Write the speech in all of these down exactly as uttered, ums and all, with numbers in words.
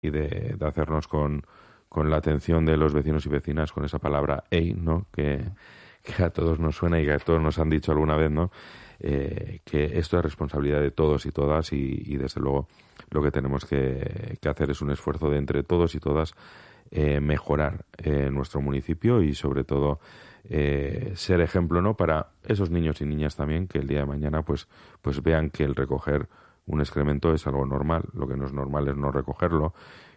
y de, de hacernos con, con la atención de los vecinos y vecinas con esa palabra EI, ¿no? Que, que a todos nos suena y que a todos nos han dicho alguna vez, ¿no? Eh, que esto es responsabilidad de todos y todas y, y desde luego lo que tenemos que, que hacer es un esfuerzo de entre todos y todas eh, mejorar eh, nuestro municipio y sobre todo eh, ser ejemplo, ¿no? Para esos niños y niñas también que el día de mañana pues, pues vean que el recoger un excremento es algo normal. Lo que no es normal es no recogerlo,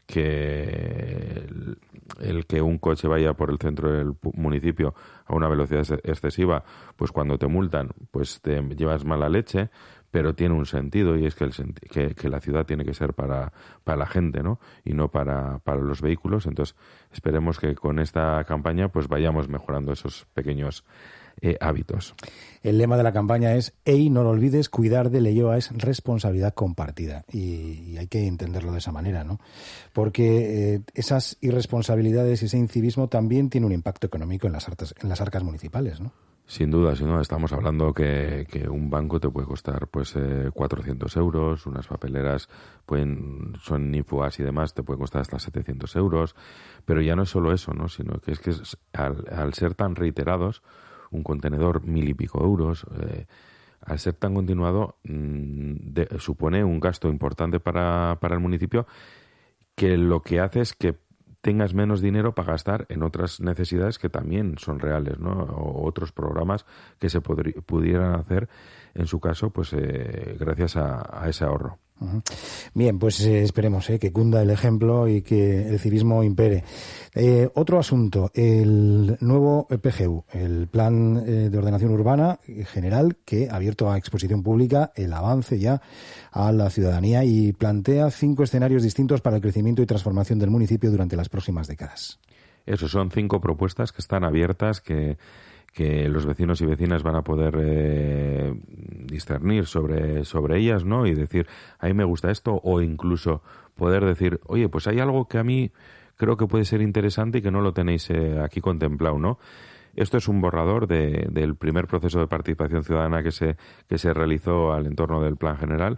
que el, el que un coche vaya por el centro del municipio a una velocidad excesiva, pues cuando te multan, pues te llevas mala leche, pero tiene un sentido y es que, el, que, que la ciudad tiene que ser para, para la gente, ¿no? Y no para, para los vehículos. Entonces esperemos que con esta campaña pues vayamos mejorando esos pequeños Eh, hábitos. El lema de la campaña es "Ey, no lo olvides, cuidar de Leioa es responsabilidad compartida", y, y hay que entenderlo de esa manera, ¿no? Porque eh, esas irresponsabilidades y ese incivismo también tiene un impacto económico en las arcas, en las arcas municipales, ¿no? Sin duda, sin duda. Estamos hablando que, que un banco te puede costar pues eh, cuatrocientos euros, unas papeleras pueden son Infogas y demás, te pueden costar hasta setecientos euros, pero ya no es solo eso, ¿no? Sino que es que es, al, al ser tan reiterados, un contenedor mil y pico euros, eh, al ser tan continuado, mmm, de, supone un gasto importante para, para el municipio que lo que hace es que tengas menos dinero para gastar en otras necesidades que también son reales, ¿no? O otros programas que se podri- pudieran hacer, en su caso, pues eh, gracias a, a ese ahorro. Uh-huh. Bien, pues eh, esperemos eh, que cunda el ejemplo y que el civismo impere. Eh, otro asunto, el nuevo P G U, el Plan eh, de Ordenación Urbana General, que ha abierto a exposición pública el avance ya a la ciudadanía y plantea cinco escenarios distintos para el crecimiento y transformación del municipio durante las próximas décadas. Eso, son cinco propuestas que están abiertas, que que los vecinos y vecinas van a poder eh, discernir sobre, sobre ellas, ¿no? Y decir, a mí me gusta esto, o incluso poder decir, oye, pues hay algo que a mí creo que puede ser interesante y que no lo tenéis eh, aquí contemplado, ¿no? Esto es un borrador de, del primer proceso de participación ciudadana que se, que se realizó al entorno del Plan General.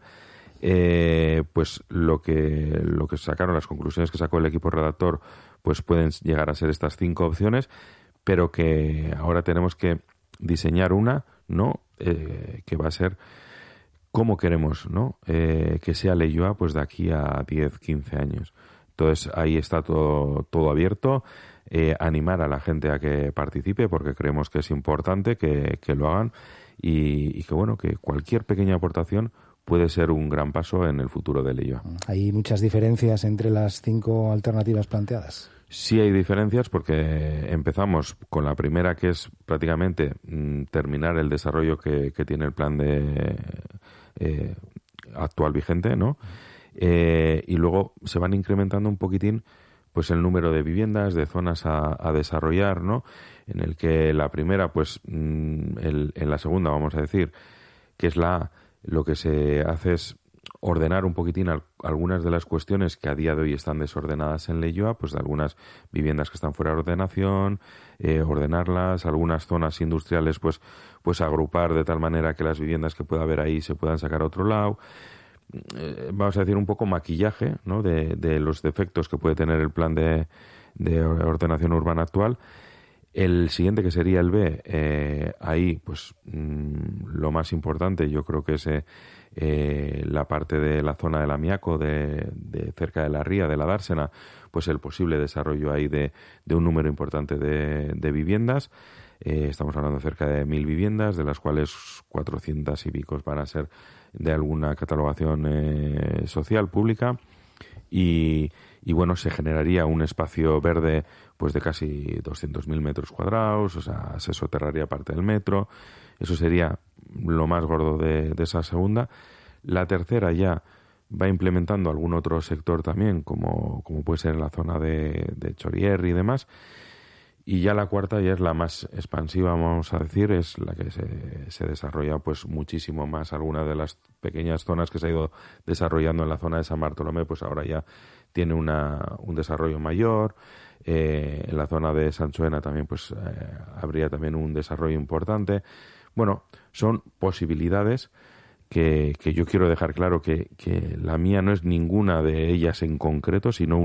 Eh, pues lo que, lo que sacaron, las conclusiones que sacó el equipo redactor, pues pueden llegar a ser estas cinco opciones, pero que ahora tenemos que diseñar una, ¿no? Eh, que va a ser cómo queremos, ¿no? Eh, que sea Leioa pues de aquí a diez, quince años. Entonces ahí está todo, todo abierto. Eh, animar a la gente a que participe porque creemos que es importante que, que lo hagan y, y que, bueno, que cualquier pequeña aportación puede ser un gran paso en el futuro de Leioa. ¿Hay muchas diferencias entre las cinco alternativas planteadas? Sí hay diferencias porque empezamos con la primera, que es prácticamente mmm, terminar el desarrollo que, que tiene el plan de eh, actual vigente, ¿no? Eh, y luego se van incrementando un poquitín pues el número de viviendas, de zonas a, a desarrollar, ¿no? En el que la primera, pues mmm, el, en la segunda, vamos a decir, que es la A, lo que se hace es ordenar un poquitín al, algunas de las cuestiones que a día de hoy están desordenadas en Leioa, pues de algunas viviendas que están fuera de ordenación, eh, ordenarlas, algunas zonas industriales pues, pues agrupar de tal manera que las viviendas que pueda haber ahí se puedan sacar a otro lado. Eh, vamos a decir un poco maquillaje, ¿no? de, de los defectos que puede tener el plan de, de ordenación urbana actual. El siguiente, que sería el B, eh, ahí pues mmm, lo más importante yo creo que es eh, eh, la parte de la zona del Amiaco, de, de cerca de la ría, de la Dársena, pues el posible desarrollo ahí de, de un número importante de, de viviendas. Eh, estamos hablando de cerca de mil viviendas, de las cuales cuatrocientas y picos van a ser de alguna catalogación eh, social, pública. Y, y bueno, se generaría un espacio verde pues de casi doscientos mil metros cuadrados, o sea, se soterraría parte del metro. Eso sería lo más gordo de, de esa segunda. La tercera ya va implementando algún otro sector también, como, como puede ser en la zona de, de Chorierri y demás. Y ya la cuarta ya es la más expansiva, vamos a decir, es la que se, se desarrolla pues muchísimo más. Algunas de las pequeñas zonas que se ha ido desarrollando en la zona de San Bartolomé, pues ahora ya tiene una, un desarrollo mayor. Eh, en la zona de Sanchoena también pues eh, habría también un desarrollo importante. Bueno, son posibilidades que, que yo quiero dejar claro que, que la mía no es ninguna de ellas en concreto, sino